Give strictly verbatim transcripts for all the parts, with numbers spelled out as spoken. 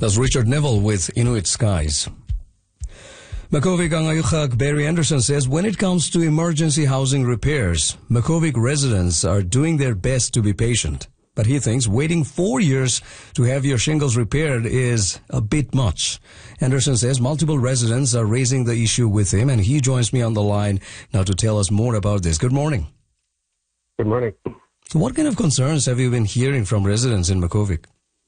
That's Richard Neville with Inuit Skies. Makhovik Angayukhak Barry Anderson says when it comes to emergency housing repairs, Makhovik residents are doing their best to be patient. But he thinks waiting four years to have your shingles repaired is a bit much. Anderson says multiple residents are raising the issue with him, and he joins me on the line now to tell us more about this. Good morning. Good morning. So what kind of concerns have you been hearing from residents in Makhovik?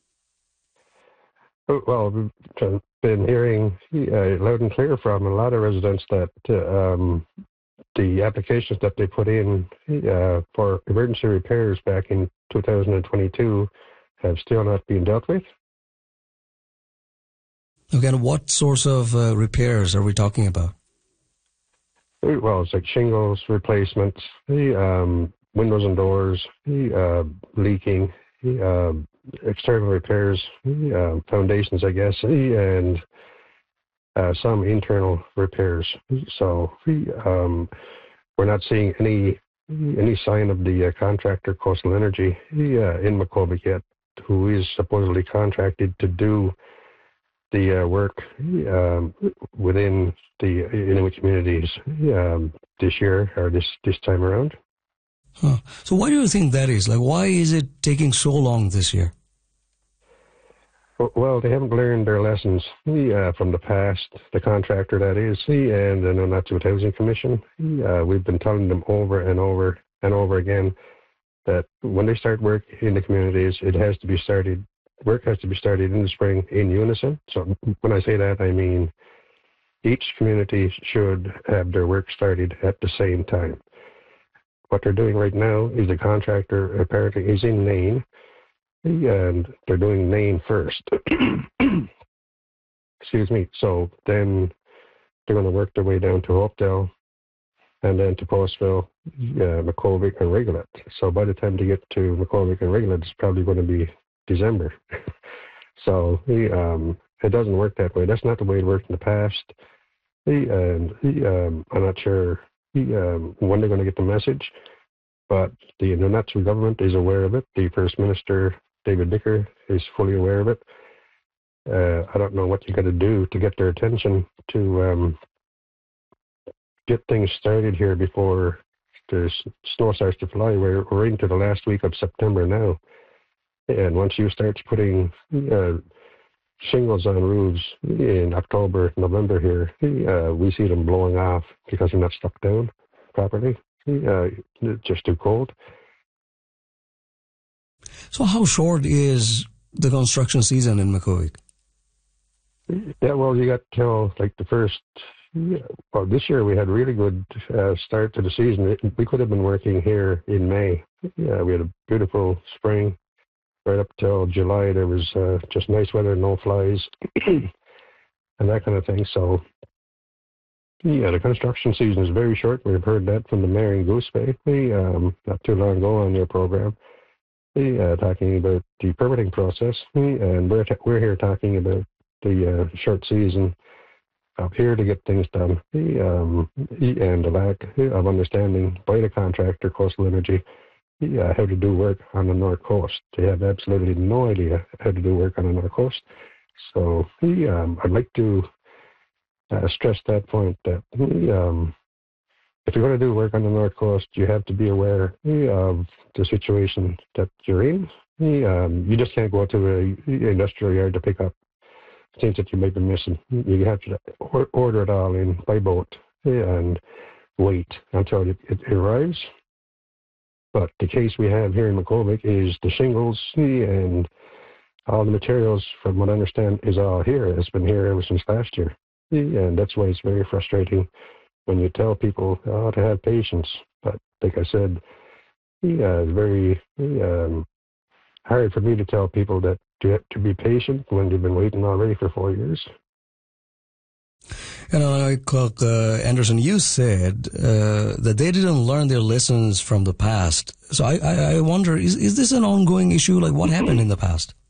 Well, we've been hearing uh, loud and clear from a lot of residents that uh, um, the applications that they put in uh, for emergency repairs back in two thousand twenty-two have still not been dealt with. Okay, and what sorts of uh, repairs are we talking about? Well, it's like shingles replacements, um, windows and doors, uh, leaking, uh, external repairs, uh, foundations, I guess, and uh, some internal repairs. So um, we're not seeing any any sign of the uh, contractor, Coastal Energy, uh, in Makhovik yet, who is supposedly contracted to do the uh, work um, within the Inuit communities um, this year or this, this time around. Huh. So why do you think that is? Like, why is it taking so long this year? Well, they haven't learned their lessons uh, from the past, the contractor that is, and the Nunatsiavut Housing Commission. Uh, we've been telling them over and over and over again that when they start work in the communities, it has to be started, work has to be started in the spring in unison. So when I say that, I mean each community should have their work started at the same time. What they're doing right now is the contractor apparently is in Nain, and they're doing Nain first. Excuse me. So then they're going to work their way down to Hopedale and then to Postville, uh, Makhovik, and Rigolet. So by the time they get to Makhovik and Rigolet, it's probably going to be December. So um, it doesn't work that way. That's not the way it worked in the past. And um, I'm not sure um, when they're going to get the message, but the Nunatsiavut government is aware of it. The First Minister, David Dicker, is fully aware of it. Uh, I don't know what you got to do to get their attention to um, get things started here before the snow starts to fly. We're, we're into the last week of September now. And once you start putting uh, shingles on roofs in October, November here, uh, we see them blowing off because they're not stuck down properly. Uh, it's just too cold. So how short is the construction season in Makhovik? Yeah, well, you got till like the first, yeah, well, this year we had really good uh, start to the season. It, we could have been working here in May. Yeah, we had a beautiful spring. Right up till July, there was uh, just nice weather, no flies, and that kind of thing. So, yeah, the construction season is very short. We've heard that from the mayor in Goose Bay um, not too long ago on their program, uh, talking about the permitting process. And we're, t- we're here talking about the uh, short season up here to get things done, um, and the lack of understanding by the contractor, Coastal Energy, Yeah, how to do work on the North Coast. They have absolutely no idea how to do work on the North Coast. So um, I'd like to uh, stress that point that um, if you're going to do work on the North Coast, you have to be aware of the situation that you're in. Um, you just can't go to an industrial yard to pick up things that you may be missing. You have to order it all in by boat and wait until it, it arrives. But the case we have here in Makhovik is the shingles and all the materials, from what I understand, is all here. It's been here ever since last year. And that's why it's very frustrating when you tell people oh, to have patience. But like I said, yeah, it's very um, hard for me to tell people that you have to be patient when they've been waiting already for four years. You know, uh, Anderson, you said uh, that they didn't learn their lessons from the past. So I, I, I wonder, is, is this an ongoing issue? Like, what happened in the past?